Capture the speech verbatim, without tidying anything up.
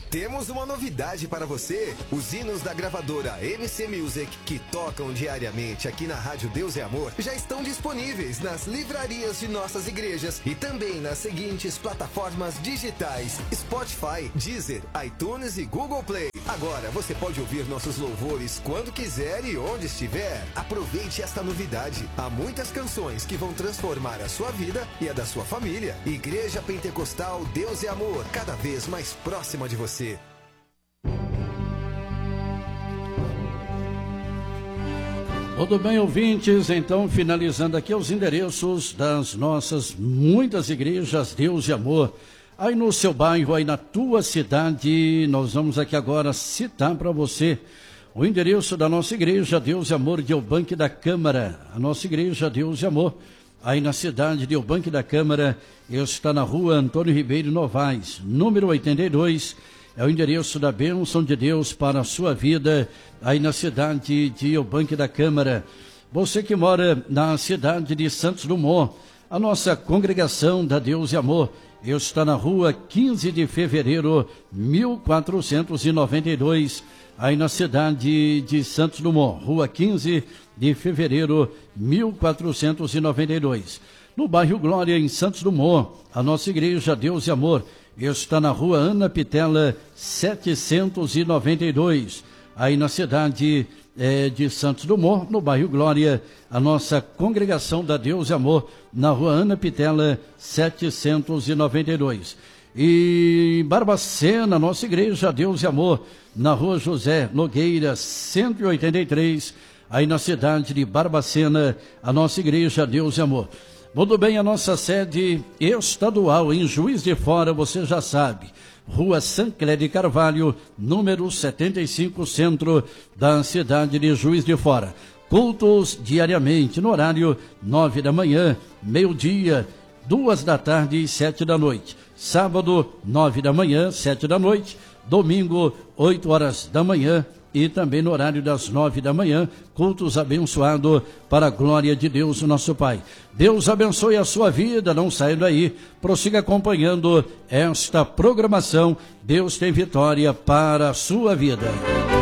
Temos uma novidade para você. Os hinos da gravadora M C Music, que tocam diariamente aqui na Rádio Deus e Amor, já estão disponíveis nas livrarias de nossas igrejas e também nas seguintes plataformas digitais: Spotify, Deezer, iTunes e Google Play. Agora você pode ouvir nossos louvores quando quiser e onde estiver. Aproveite esta novidade. Há muitas canções que vão transformar a sua vida e a da sua família. Igreja Pentecostal Deus e Amor, cada vez mais próxima de você. Tudo bem, ouvintes? Então, finalizando aqui os endereços das nossas muitas igrejas Deus e Amor. Aí no seu bairro, aí na tua cidade, nós vamos aqui agora citar para você o endereço da nossa igreja Deus e Amor de Eubanque da Câmara. A nossa igreja Deus e Amor, aí na cidade de Eubanque da Câmara, está na rua Antônio Ribeiro Novaes, número oitenta e dois. É o endereço da bênção de Deus para a sua vida, aí na cidade de Eubanque da Câmara. Você que mora na cidade de Santos Dumont, a nossa congregação da Deus e Amor está na rua quinze de fevereiro, mil quatrocentos e noventa e dois, aí na cidade de Santos Dumont, rua quinze de fevereiro, mil quatrocentos e noventa e dois. No bairro Glória, em Santos Dumont, a nossa igreja Deus e Amor está na rua Ana Pitela, setecentos e noventa e dois, aí na cidade é, de Santos Dumont, no bairro Glória, a nossa congregação da Deus e Amor, na rua Ana Pitela, setecentos e noventa e dois. E em Barbacena, nossa igreja Deus e Amor, na rua José Nogueira, cento e oitenta e três, aí na cidade de Barbacena, a nossa igreja Deus e Amor. Muito bem, a nossa sede estadual em Juiz de Fora, você já sabe, rua Sancler de Carvalho, número setenta e cinco, centro da cidade de Juiz de Fora. Cultos diariamente, no horário nove da manhã, meio-dia, duas da tarde e sete da noite. Sábado, nove da manhã, sete da noite. Domingo, oito horas da manhã. E também no horário das nove da manhã, cultos abençoados para a glória de Deus, o nosso Pai. Deus abençoe a sua vida, não saia daí, prossiga acompanhando esta programação. Deus tem vitória para a sua vida.